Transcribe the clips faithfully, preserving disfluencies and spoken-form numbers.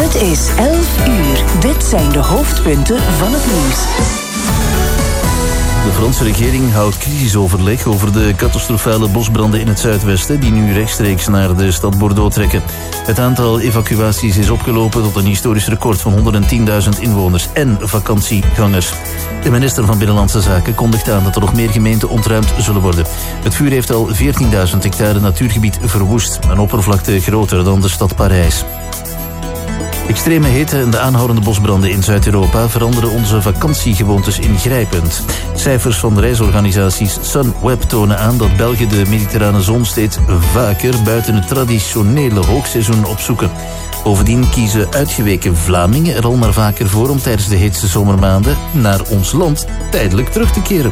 Het is elf uur. Dit zijn de hoofdpunten van het nieuws. De Franse regering houdt crisisoverleg over de catastrofale bosbranden in het zuidwesten die nu rechtstreeks naar de stad Bordeaux trekken. Het aantal evacuaties is opgelopen tot een historisch record van honderdtienduizend inwoners en vakantiegangers. De minister van Binnenlandse Zaken kondigt aan dat er nog meer gemeenten ontruimd zullen worden. Het vuur heeft al veertienduizend hectare natuurgebied verwoest, een oppervlakte groter dan de stad Parijs. Extreme hitte en de aanhoudende bosbranden in Zuid-Europa veranderen onze vakantiegewoontes ingrijpend. Cijfers van de reisorganisaties Sunweb tonen aan dat Belgen de mediterrane zon steeds vaker buiten het traditionele hoogseizoen opzoeken. Bovendien kiezen uitgeweken Vlamingen er al maar vaker voor om tijdens de heetste zomermaanden naar ons land tijdelijk terug te keren.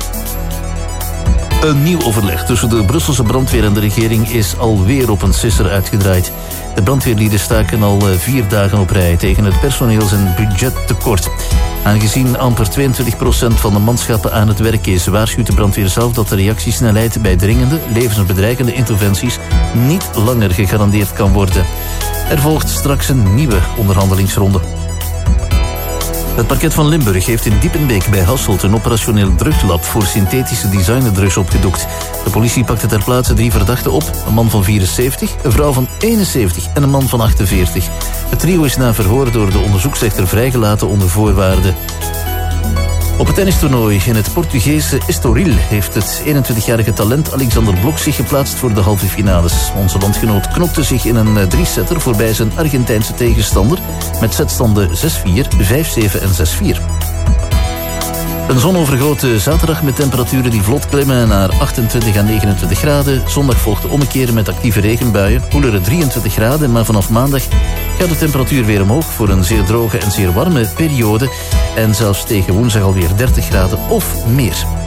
Een nieuw overleg tussen de Brusselse brandweer en de regering is alweer op een sisser uitgedraaid. De brandweerlieden staken al vier dagen op rij tegen het personeels- en budgettekort. Aangezien amper tweeëntwintig procent van de manschappen aan het werk is, waarschuwt de brandweer zelf dat de reactiesnelheid bij dringende, levensbedreigende interventies niet langer gegarandeerd kan worden. Er volgt straks een nieuwe onderhandelingsronde. Het parket van Limburg heeft in Diepenbeek bij Hasselt een operationeel drugslab voor synthetische designerdrugs opgedoekt. De politie pakte ter plaatse drie verdachten op. Een man van vierenzeventig, een vrouw van eenenzeventig en een man van achtenveertig. Het trio is na verhoor door de onderzoeksrechter vrijgelaten onder voorwaarden. Op het tennistoernooi in het Portugese Estoril heeft het eenentwintigjarige talent Alexander Blok zich geplaatst voor de halve finales. Onze landgenoot knokte zich in een drie-setter voorbij zijn Argentijnse tegenstander met setstanden zes vier, vijf zeven en zes vier. Een zonovergoten zaterdag met temperaturen die vlot klimmen naar achtentwintig à negenentwintig graden. Zondag volgt de ommekeer met actieve regenbuien. Koelere drieëntwintig graden, maar vanaf maandag gaat de temperatuur weer omhoog voor een zeer droge en zeer warme periode. En zelfs tegen woensdag alweer dertig graden of meer.